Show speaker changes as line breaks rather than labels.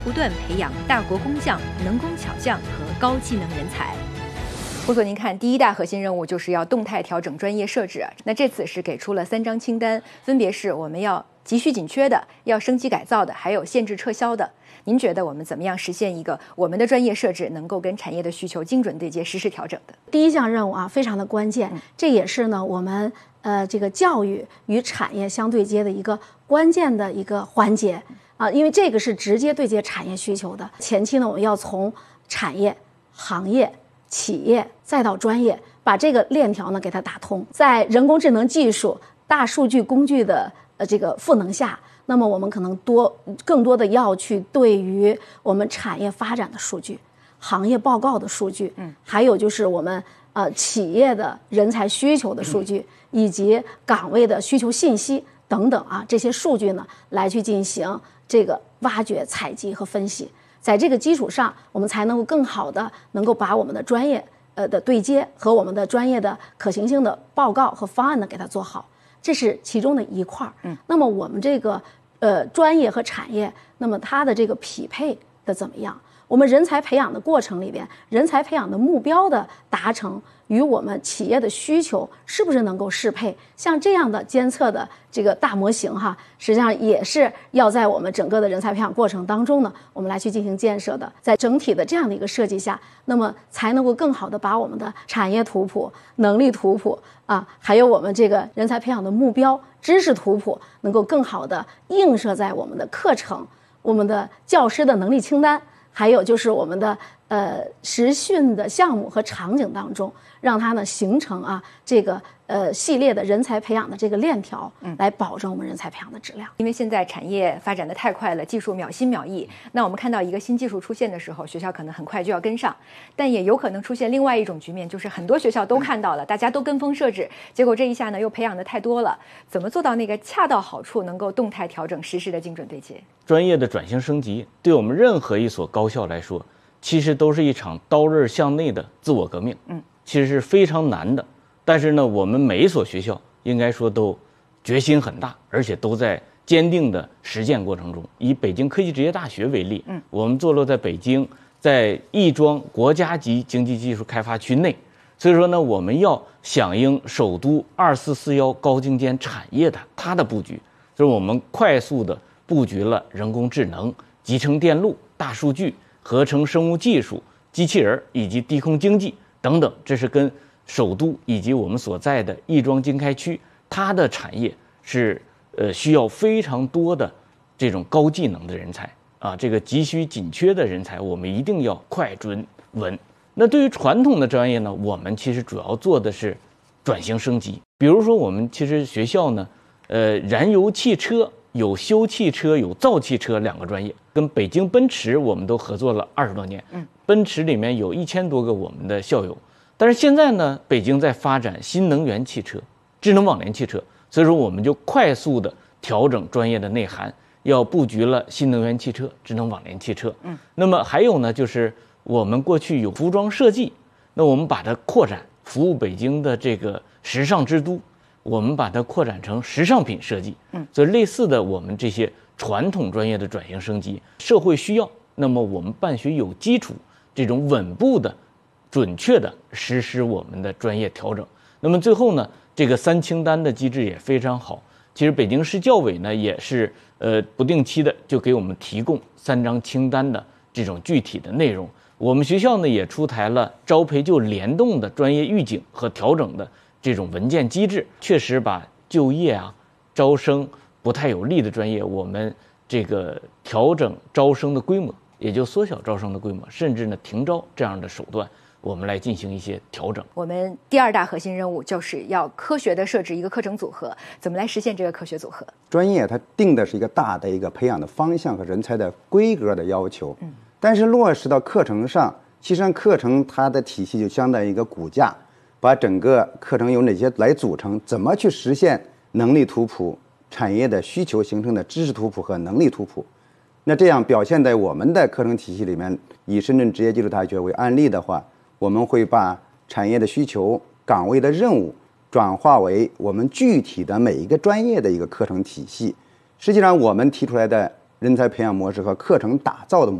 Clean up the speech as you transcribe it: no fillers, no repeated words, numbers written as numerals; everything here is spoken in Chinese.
不断培养大国工匠、能工巧匠和高技能人才。胡总，您看，第一大核心任务就是要动态调整专业设置。那这次是给出了3张清单，分别是我们要急需紧缺的、要升级改造的，还有限制撤销的。您觉得我们怎么样实现一个我们的专业设置能够跟产业的需求精准对接、实时调整的？
第一项任务啊，非常的关键，这也是呢我们这个教育与产业相对接的一个关键的一个环节啊，因为这个是直接对接产业需求的。前期呢，我们要从产业、行业、企业再到专业，把这个链条呢给它打通。在人工智能技术、大数据工具的这个赋能下，那么我们可能更多的要去对于我们产业发展的数据、行业报告的数据，还有就是我们企业的人才需求的数据，以及岗位的需求信息等等啊，这些数据呢来去进行这个挖掘、采集和分析。在这个基础上，我们才能够更好的能够把我们的专业的对接和我们的专业的可行性的报告和方案呢给它做好，这是其中的一块。那么我们这个专业和产业，那么它的这个匹配的怎么样？我们人才培养的过程里边，人才培养的目标的达成与我们企业的需求是不是能够适配？像这样的监测的这个大模型哈，实际上也是要在我们整个的人才培养过程当中呢，我们来去进行建设的。在整体的这样的一个设计下，那么才能够更好的把我们的产业图谱、能力图谱啊，还有我们这个人才培养的目标、知识图谱，能够更好的映射在我们的课程、我们的教师的能力清单。还有就是我们的实训的项目和场景当中，让它呢形成这个系列的人才培养的这个链条，来保证我们人才培养的质量。
因为现在产业发展的太快了，技术秒新秒异，那我们看到一个新技术出现的时候，学校可能很快就要跟上，但也有可能出现另外一种局面，就是很多学校都看到了，大家都跟风设置，结果这一下呢又培养的太多了，怎么做到那个恰到好处，能够动态调整、实时的精准对接？
专业的转型升级，对我们任何一所高校来说，其实都是一场刀刃向内的自我革命，其实是非常难的。但是呢，我们每一所学校应该说都决心很大，而且都在坚定的实践过程中。以北京科技职业大学为例，我们坐落在北京，在亦庄国家级经济技术开发区内，所以说呢，我们要响应首都2441高精尖产业的它的布局，就是我们快速的布局了人工智能、集成电路、大数据、合成生物技术、机器人以及低空经济等等，这是跟首都以及我们所在的亦庄经开区，它的产业是需要非常多的这种高技能的人才啊，这个急需紧缺的人才，我们一定要快准稳。那对于传统的专业呢，我们其实主要做的是转型升级。比如说，我们其实学校呢，燃油汽车有修汽车、有造汽车2个专业，跟北京奔驰我们都合作了20多年。奔驰里面有1000多个我们的校友。但是现在呢，北京在发展新能源汽车、智能网联汽车，所以说我们就快速的调整专业的内涵，要布局了新能源汽车、智能网联汽车。那么还有呢，就是我们过去有服装设计，那我们把它扩展，服务北京的这个时尚之都，我们把它扩展成时尚品设计。所以类似的，我们这些传统专业的转型升级，社会需要，那么我们办学有基础，这种稳步的、准确的实施我们的专业调整。那么最后呢，这个3清单的机制也非常好。其实北京市教委呢也是不定期的就给我们提供3张清单的这种具体的内容。我们学校呢也出台了招培就联动的专业预警和调整的这种文件机制，确实把就业招生不太有利的专业，我们这个调整招生的规模，也就缩小招生的规模，甚至呢停招这样的手段，我们来进行一些调整。
我们第2大核心任务就是要科学的设置一个课程组合，怎么来实现这个科学组合？
专业它定的是一个大的一个培养的方向和人才的规格的要求，但是落实到课程上，其实上课程它的体系就相当于一个骨架，把整个课程由哪些来组成，怎么去实现能力图谱、产业的需求形成的知识图谱和能力图谱。那这样表现在我们的课程体系里面，以深圳职业技术大学为案例的话，我们会把产业的需求、岗位的任务转化为我们具体的每一个专业的一个课程体系。实际上我们提出来的人才培养模式和课程打造的模式。